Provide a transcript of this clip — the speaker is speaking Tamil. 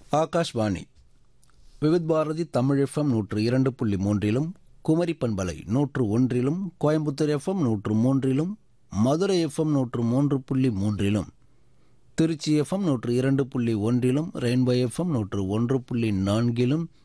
ஆகாஷ்வாணி விவித் பாரதி தமிழ் எஃப்எம் 102.3 குமரி பண்பலை 101, Coimbatore FM 103, Madurai FM 103.3, Trichy FM 102.1, rainbow FM 101.4,